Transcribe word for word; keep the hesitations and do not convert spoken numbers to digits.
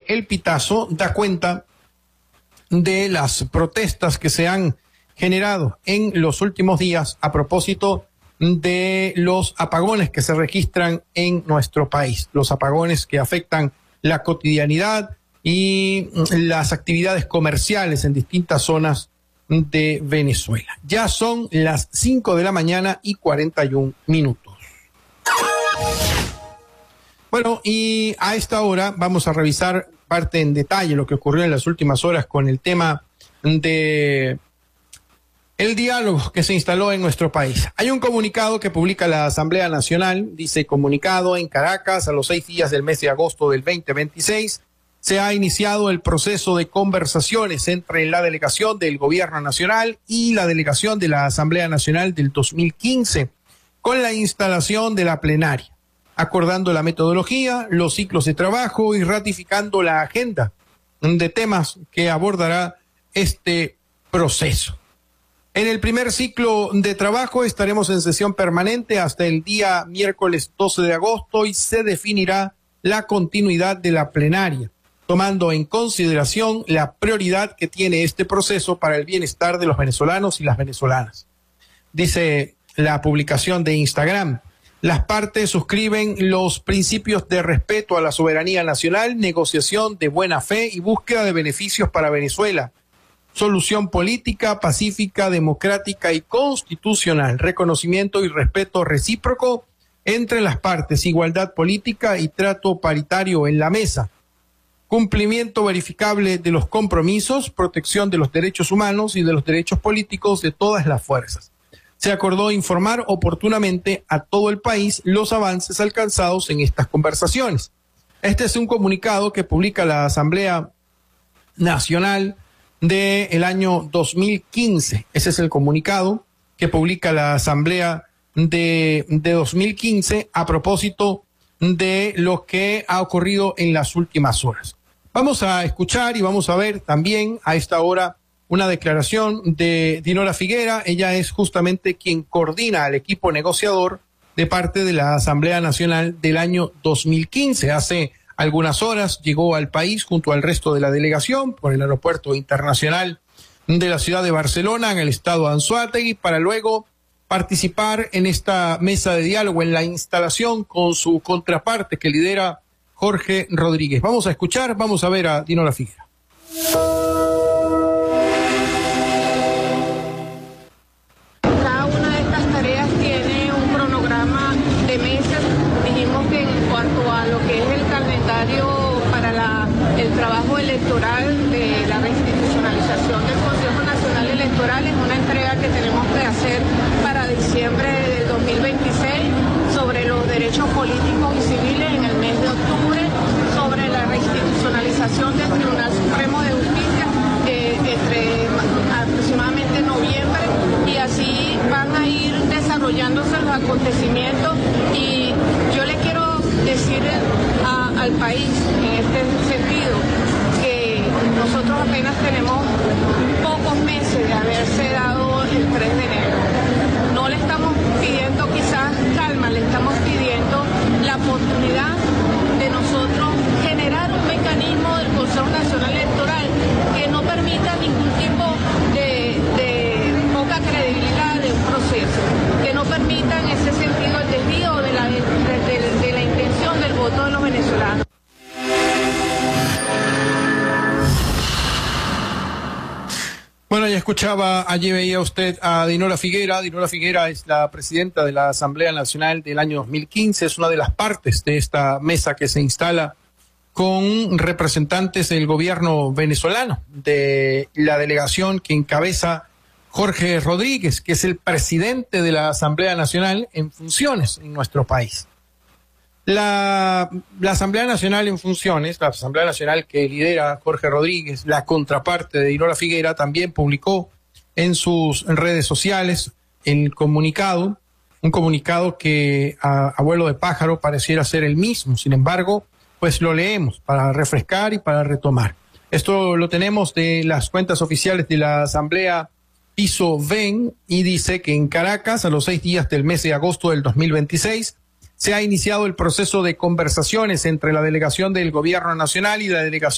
El Pitazo da cuenta de las protestas que se han generado en los últimos días a propósito de los apagones que se registran en nuestro país, los apagones que afectan la cotidianidad y las actividades comerciales en distintas zonas de Venezuela. Ya son las cinco de la mañana y cuarenta y un minutos. Bueno, y a esta hora vamos a revisar parte en detalle lo que ocurrió en las últimas horas con el tema de el diálogo que se instaló en nuestro país. Hay un comunicado que publica la Asamblea Nacional, dice: comunicado en Caracas, a los seis días del mes de agosto del veinte veintiséis, se ha iniciado el proceso de conversaciones entre la delegación del Gobierno Nacional y la delegación de la Asamblea Nacional del dos mil quince, con la instalación de la plenaria, acordando la metodología, los ciclos de trabajo y ratificando la agenda de temas que abordará este proceso. En el primer ciclo de trabajo estaremos en sesión permanente hasta el día miércoles doce de agosto y se definirá la continuidad de la plenaria, tomando en consideración la prioridad que tiene este proceso para el bienestar de los venezolanos y las venezolanas. Dice la publicación de Instagram: las partes suscriben los principios de respeto a la soberanía nacional, negociación de buena fe y búsqueda de beneficios para Venezuela, solución política, pacífica, democrática y constitucional, reconocimiento y respeto recíproco entre las partes, igualdad política y trato paritario en la mesa, cumplimiento verificable de los compromisos, protección de los derechos humanos y de los derechos políticos de todas las fuerzas. Se acordó informar oportunamente a todo el país los avances alcanzados en estas conversaciones. Este es un comunicado que publica la Asamblea Nacional del año dos mil quince. Ese es el comunicado que publica la Asamblea de, de dos mil quince a propósito de lo que ha ocurrido en las últimas horas. Vamos a escuchar y vamos a ver también a esta hora una declaración de Dinora Figuera. Ella es justamente quien coordina al equipo negociador de parte de la Asamblea Nacional del año dos mil quince. Hace algunas horas llegó al país junto al resto de la delegación por el aeropuerto internacional de la ciudad de Barcelona, en el estado de Anzoátegui, para luego participar en esta mesa de diálogo, en la instalación con su contraparte que lidera Jorge Rodríguez. Vamos a escuchar, vamos a ver a Dinora Figuera. Cada una de estas tareas tiene un cronograma de meses. Dijimos que en cuanto a lo que es el calendario para la, el trabajo electoral de la reinstitucionalización del Consejo Nacional Electoral, es una entrega que tenemos que hacer para diciembre del dos mil veintiséis sobre los derechos políticos y civiles en el mes de octubre, sobre la reinstitucionalización del Tribunal Supremo de Justicia eh, entre aproximadamente noviembre, y así van a ir desarrollándose los acontecimientos. Y yo le quiero decir a, al país en este sentido que nosotros apenas tenemos pocos meses de haberse dado el tres de enero. No le estamos pidiendo quizás calma, le estamos pidiendo la oportunidad de nosotros generar un mecanismo del Consejo Nacional Electoral que no permita ningún tipo de, de poca credibilidad de un proceso, que no permita en ese sentido el desvío de la, de, de, de la intención del voto de los venezolanos. Bueno, ya escuchaba, allí veía usted a Dinora Figuera. Dinora Figuera es la presidenta de la Asamblea Nacional del año dos mil quince, es una de las partes de esta mesa que se instala con representantes del gobierno venezolano, de la delegación que encabeza Jorge Rodríguez, que es el presidente de la Asamblea Nacional en funciones en nuestro país. La, la Asamblea Nacional en funciones, la Asamblea Nacional que lidera Jorge Rodríguez, la contraparte de Dinora Figuera, también publicó en sus redes sociales el comunicado, un comunicado que a, a vuelo de pájaro pareciera ser el mismo. Sin embargo, pues lo leemos para refrescar y para retomar. Esto lo tenemos de las cuentas oficiales de la Asamblea Piso Ven, y dice que en Caracas, a los seis días del mes de agosto del dos mil veintiséis, se ha iniciado el proceso de conversaciones entre la delegación del Gobierno Nacional y la delegación